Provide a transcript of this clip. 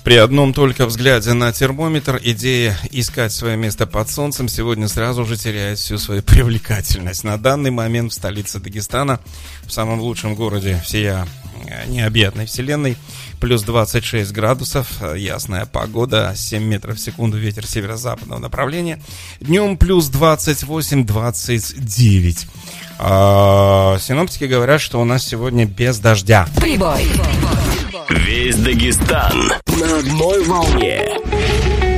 При одном только взгляде на термометр идея искать свое место под солнцем сегодня сразу же теряет всю свою привлекательность. На данный момент в столице Дагестана, в самом лучшем городе всея необъятной вселенной, плюс 26 градусов, ясная погода, 7 метров в секунду, ветер северо-западного направления. Днем плюс 28-29. Синоптики говорят, что у нас сегодня без дождя. Прибой. Весь Дагестан на одной волне.